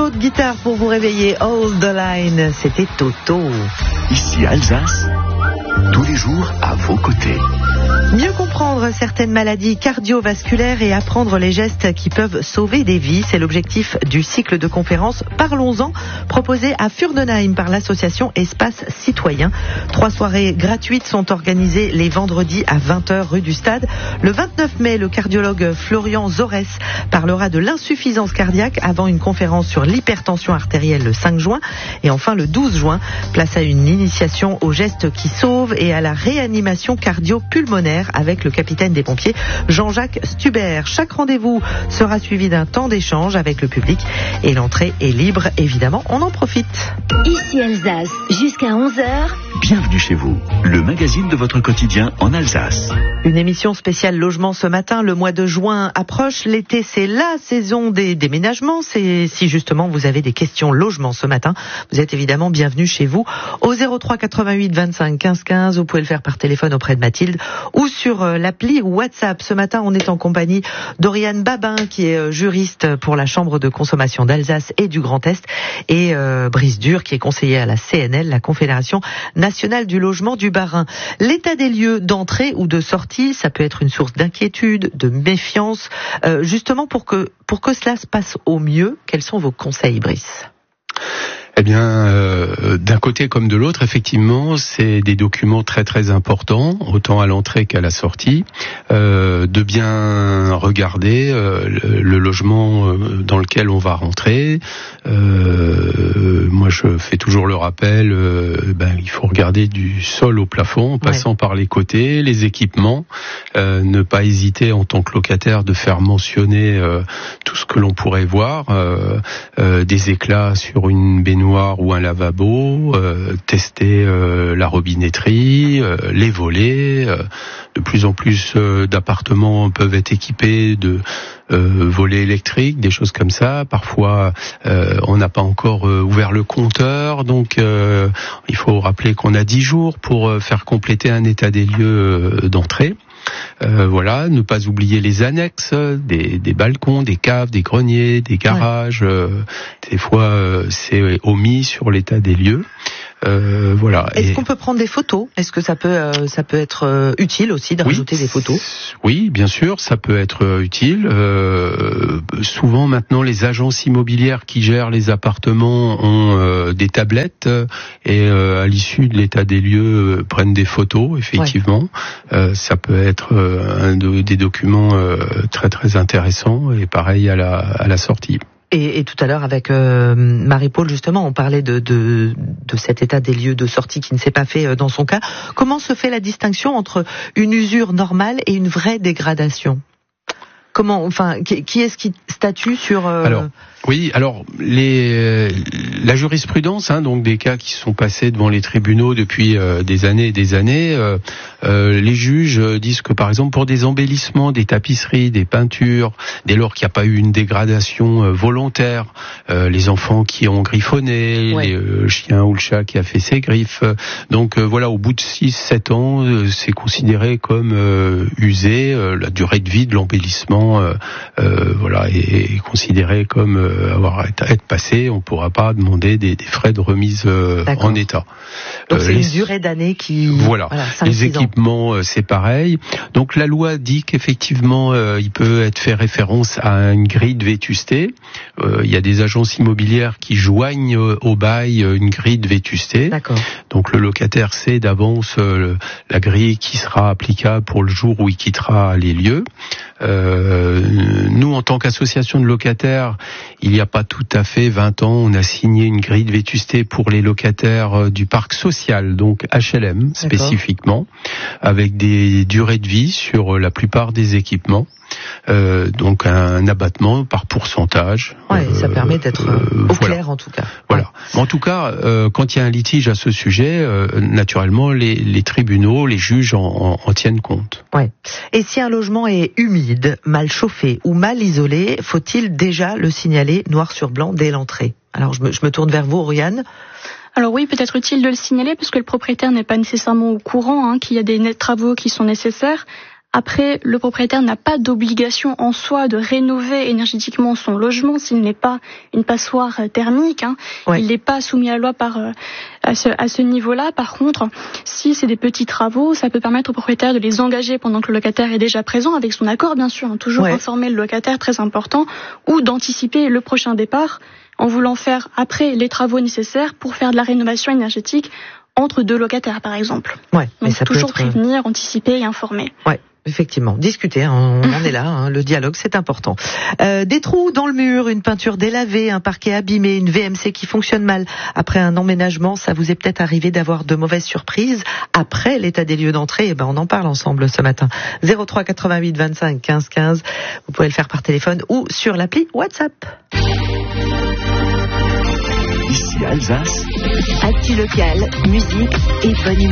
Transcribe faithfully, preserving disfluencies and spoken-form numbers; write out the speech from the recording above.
solo de guitare pour vous réveiller. Hold the line, c'était Toto. Ici Alsace, tous les jours à vos côtés. Mieux comprendre certaines maladies cardiovasculaires et apprendre les gestes qui peuvent sauver des vies, c'est l'objectif du cycle de conférences Parlons-en, proposé à Furdenheim par l'association Espace Citoyen. Trois soirées gratuites sont organisées les vendredis à vingt heures rue du Stade. Le vingt-neuf mai, le cardiologue Florian Zorès parlera de l'insuffisance cardiaque avant une conférence sur l'hypertension artérielle le cinq juin. Et enfin, le douze juin, place à une initiation aux gestes qui sauvent et à la réanimation cardio-pulmonaire avec le capitaine des pompiers Jean-Jacques Stubert. Chaque rendez-vous sera suivi d'un temps d'échange avec le public et l'entrée est libre, évidemment, on en profite. Ici Alsace, jusqu'à onze heures. Bienvenue chez vous, le magazine de votre quotidien en Alsace. Une émission spéciale logement ce matin. Le mois de juin approche. L'été, c'est la saison des déménagements. C'est si justement vous avez des questions logement ce matin, vous êtes évidemment bienvenus chez vous au zéro trois quatre-vingt-huit vingt-cinq quinze quinze. Vous pouvez le faire par téléphone auprès de Mathilde ou sur l'appli WhatsApp. Ce matin, on est en compagnie d'Oriane Babin, qui est juriste pour la Chambre de consommation d'Alsace et du Grand Est, et euh, Brice Dur, qui est conseiller à la C N L, la Confédération nationale du logement du Bas-Rhin. L'état des lieux d'entrée ou de sortie, ça peut être une source d'inquiétude, de méfiance. Euh, justement, pour que, pour que cela se passe au mieux, quels sont vos conseils, Brice ? Eh bien, euh, d'un côté comme de l'autre, effectivement, c'est des documents très très importants, autant à l'entrée qu'à la sortie, euh, de bien regarder euh, le, le logement dans lequel on va rentrer. Euh, moi, je fais toujours le rappel, euh, ben, il faut regarder du sol au plafond, en passant ouais. par les côtés, les équipements, euh, ne pas hésiter en tant que locataire de faire mentionner euh, tout ce que l'on pourrait voir, euh, euh, des éclats sur une baignoire noir ou un lavabo, euh, tester euh, la robinetterie, euh, les volets. Euh, de plus en plus euh, d'appartements peuvent être équipés de euh, volets électriques, des choses comme ça. Parfois, euh, on n'a pas encore euh, ouvert le compteur, donc euh, il faut rappeler qu'on a dix jours pour euh, faire compléter un état des lieux euh, d'entrée. Euh, voilà, ne pas oublier les annexes, des, des balcons, des caves, des greniers, des garages. Ouais. Euh, des fois, euh, c'est omis sur l'état des lieux. Euh, voilà. Est-ce Et... qu'on peut prendre des photos ? Est-ce que ça peut, euh, ça peut être euh, utile aussi de oui, rajouter des photos ? Oui, bien sûr, ça peut être euh, utile. Euh, souvent maintenant, les agences immobilières qui gèrent les appartements ont euh, des tablettes et euh, à l'issue de l'état des lieux euh, prennent des photos. Effectivement, ouais. euh, ça peut être euh, un de, des documents euh, très très intéressants et pareil à la à la sortie. Et, et tout à l'heure avec euh, Marie-Paul, justement, on parlait de, de, de cet état des lieux de sortie qui ne s'est pas fait dans son cas. Comment se fait la distinction entre une usure normale et une vraie dégradation ? Comment, enfin, qui, qui est-ce qui statue sur euh... Alors, oui, alors les, la jurisprudence, hein, donc des cas qui sont passés devant les tribunaux depuis euh, des années et des années, euh, euh, les juges disent que par exemple pour des embellissements, des tapisseries, des peintures, dès lors qu'il n'y a pas eu une dégradation euh, volontaire, euh, les enfants qui ont griffonné, ouais. les euh, chiens ou le chat qui a fait ses griffes, euh, donc euh, voilà, au bout de six sept ans, euh, c'est considéré comme euh, usé, euh, la durée de vie de l'embellissement. Euh, euh, voilà, est, est considéré comme euh, avoir être passé. On ne pourra pas demander des, des frais de remise euh, en état. Donc euh, c'est les, une durée d'année qui. Voilà. voilà cinq, les équipements, euh, c'est pareil. Donc la loi dit qu'effectivement, euh, il peut être fait référence à une grille de vétusté. Euh, il y a des agences immobilières qui joignent euh, au bail une grille de vétusté. D'accord. Donc le locataire sait d'avance euh, la grille qui sera applicable pour le jour où il quittera les lieux. Euh, nous, en tant qu'association de locataires, il n'y a pas tout à fait vingt ans, on a signé une grille de vétusté pour les locataires du parc social, donc H L M spécifiquement, avec des durées de vie sur la plupart des équipements. Euh, donc un abattement par pourcentage. Ouais, euh, ça permet d'être euh, au voilà. clair en tout cas. Voilà. Ouais. En tout cas, euh, quand il y a un litige à ce sujet, euh, naturellement les, les tribunaux, les juges en, en, en tiennent compte. Ouais. Et si un logement est humide, mal chauffé ou mal isolé, faut-il déjà le signaler noir sur blanc dès l'entrée ? Alors je me, je me tourne vers vous, Oriane. Alors oui, peut-être utile de le signaler parce que le propriétaire n'est pas nécessairement au courant hein, qu'il y a des travaux qui sont nécessaires. Après, le propriétaire n'a pas d'obligation en soi de rénover énergétiquement son logement s'il n'est pas une passoire thermique. Hein. Ouais. Il n'est pas soumis à la loi par, euh, à ce, à ce niveau-là. Par contre, si c'est des petits travaux, ça peut permettre au propriétaire de les engager pendant que le locataire est déjà présent, avec son accord bien sûr, hein, toujours ouais. informer le locataire, très important, ou d'anticiper le prochain départ en voulant faire après les travaux nécessaires pour faire de la rénovation énergétique entre deux locataires par exemple. Ouais, mais donc ça toujours peut être... prévenir, anticiper et informer. Ouais. Effectivement, discuter, hein, on en est là, hein, le dialogue c'est important. Euh, des trous dans le mur, une peinture délavée, un parquet abîmé, une V M C qui fonctionne mal. Après un emménagement, ça vous est peut-être arrivé d'avoir de mauvaises surprises. Après l'état des lieux d'entrée, eh ben on en parle ensemble ce matin. zéro trois quatre-vingt-huit vingt-cinq quinze quinze, vous pouvez le faire par téléphone ou sur l'appli WhatsApp. Ici Alsace. Actu locale, musique et bonne humeur.